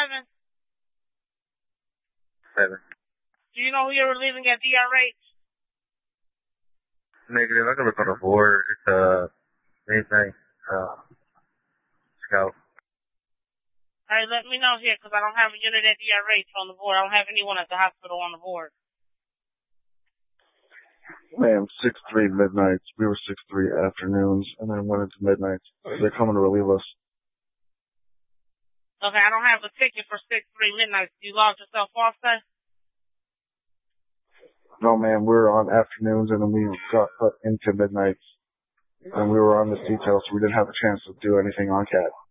7? 7. Do you know who you're relieving at DRH? Negative. I can look on the board. It's, midnight, Scout. Alright, let me know here, because I don't have a unit at DRH on the board. I don't have anyone at the hospital on the board. Ma'am, 6-3 midnights. We were 6-3 afternoons, and then went into midnights. They're coming to relieve us. Okay, I don't have a ticket for 6-3 midnights. You logged yourself off, sir? No, ma'am, we were on afternoons, and then we got put into midnights. And we were on this detail, so we didn't have a chance to do anything on CAT.